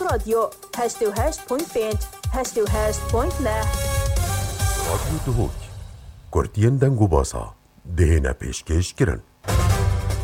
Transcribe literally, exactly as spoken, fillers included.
رادیو هشت و هشت پوینت پنج هشت و هشت پوینت نه. رادیو دهوک گرتین دنگو باسا دهنه پیشکش کرن.